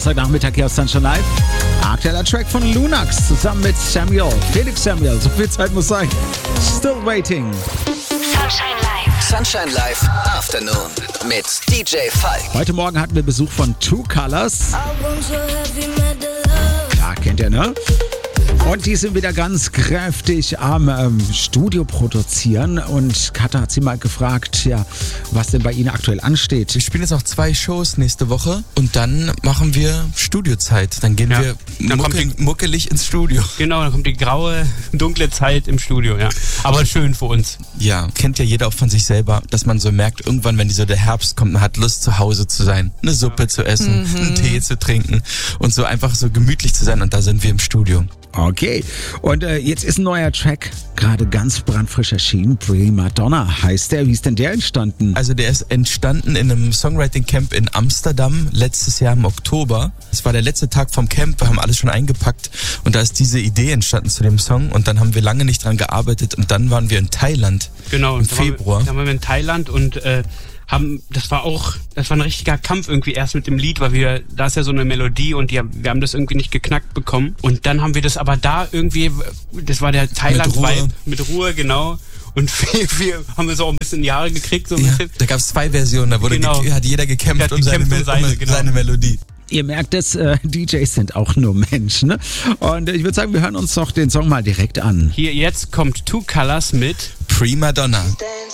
Donnerstagnachmittag hier auf Sunshine Live. Aktueller Track von Lunax zusammen mit Samuel. Felix Samuel, so viel Zeit muss sein. Still waiting. Sunshine Live. Sunshine Live Afternoon mit DJ Falk. Heute Morgen hatten wir Besuch von Two Colors. Ja, kennt ihr, ne? Und die sind wieder ganz kräftig am Studio produzieren. Und Katha hat sie mal gefragt, ja, was denn bei ihnen aktuell ansteht. Wir spielen jetzt noch 2 Shows nächste Woche und dann machen wir Studiozeit. Dann gehen wir muckelig ins Studio. Genau, dann kommt die graue, dunkle Zeit im Studio, ja. Aber schön für uns. Ja, kennt ja jeder auch von sich selber, dass man so merkt, irgendwann, wenn der Herbst kommt, man hat Lust, zu Hause zu sein, eine Suppe zu essen, einen Tee zu trinken und so einfach so gemütlich zu sein. Und da sind wir im Studio. Okay, und jetzt ist ein neuer Track gerade ganz brandfrisch erschienen. Prima Donna heißt der. Wie ist denn der entstanden? Also der ist entstanden in einem Songwriting-Camp in Amsterdam letztes Jahr im Oktober. Es war der letzte Tag vom Camp, wir haben alles schon eingepackt und da ist diese Idee entstanden zu dem Song und dann haben wir lange nicht dran gearbeitet und dann waren wir in Thailand im Februar. Dann waren wir in Thailand und das war ein richtiger Kampf irgendwie erst mit dem Lied, weil da ist ja so eine Melodie und wir haben das irgendwie nicht geknackt bekommen. Und dann haben wir das aber da irgendwie, das war der Thailand-Vibe, mit Ruhe, genau. Und wir haben wir so auch ein bisschen Jahre gekriegt. So ein bisschen. Da gab es 2 Versionen, da hat jeder gekämpft um seine Melodie. Ihr merkt es, DJs sind auch nur Menschen, ne? Und ich würde sagen, wir hören uns doch den Song mal direkt an. Hier jetzt kommt Two Colors mit Prima Donna.